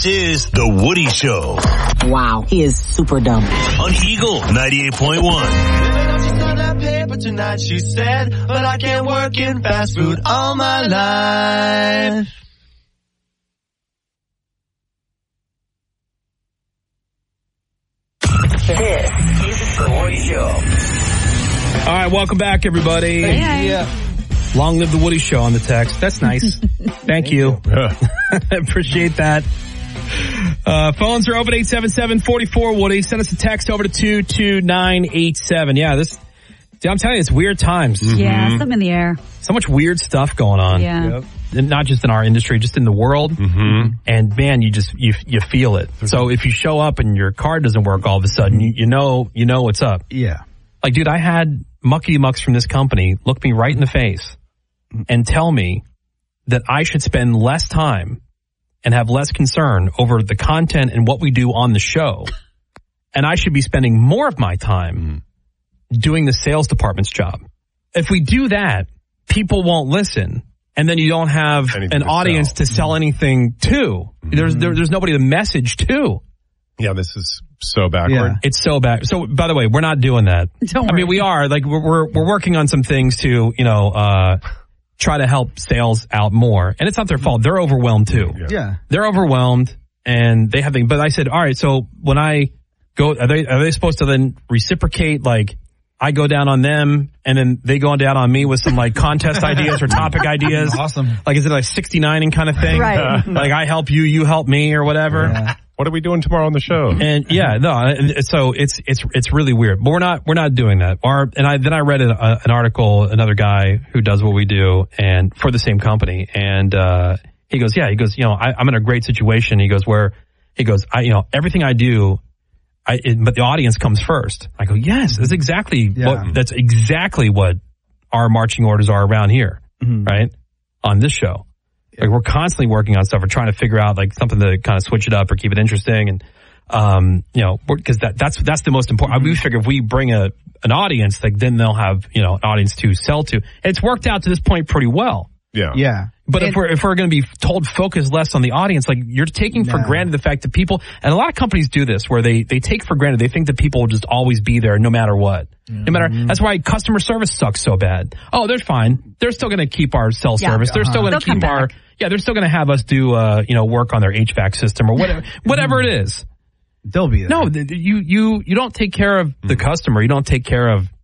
This is The Woody Show. Wow, he is super dumb. On Eagle 98.1. Paper tonight, she said, but I can't work in fast food all my life. This is The Woody Show. All right, welcome back, everybody. Yeah. Long live The Woody Show on the text. That's nice. Thank you. Appreciate that. Phones are open 877-44-WOODY. Send us a text over to 22987. Yeah, I'm telling you, it's weird times. Yeah, something in the air. So much weird stuff going on. Yeah. Yep. And not just in our industry, just in the world. Mm-hmm. And man, you feel it. So if you show up and your card doesn't work all of a sudden, you know what's up. Yeah. Like, dude, I had muckety mucks from this company look me right in the face and tell me that I should spend less time and have less concern over the content and what we do on the show. And I should be spending more of my time doing the sales department's job. If we do that, people won't listen. And then you don't have an audience to sell anything to. There's nobody to message to. Yeah, this is so backward. Yeah. It's so bad. So, by the way, we're not doing that. Don't worry. I mean, we are. Like, we're working on some things to, try to help sales out more. And it's not their fault. They're overwhelmed, too. Yeah. They're overwhelmed, and they have things. But I said, all right, so when I go, are they supposed to then reciprocate, like, I go down on them, and then they go down on me with some, like, contest ideas or topic ideas. Awesome. Like, is it like 69ing kind of thing? Right. Like, I help you, you help me, or whatever. Yeah. What are we doing tomorrow on the show? And so it's really weird. But we're not doing that. I read an article, another guy who does what we do, and for the same company, and he goes, I'm in a great situation. He goes, everything I do, but the audience comes first. I go, yes, that's exactly what our marching orders are around here, right? On this show. Like, we're constantly working on stuff. We're trying to figure out, like, something to kind of switch it up or keep it interesting. And, because that's the most important. We figure if we bring an audience, like, then they'll have, an audience to sell to. And it's worked out to this point pretty well. Yeah. Yeah. But if we're going to be told focus less on the audience, like, you're taking for granted the fact that people, and a lot of companies do this where they take for granted, they think that people will just always be there no matter what. No matter, that's why customer service sucks so bad. Oh, they're fine. They're still going to keep our cell service. They're still going to keep they're still going to have us do, work on their HVAC system or whatever it is. They'll be there. No, you don't take care of the customer. You don't take care of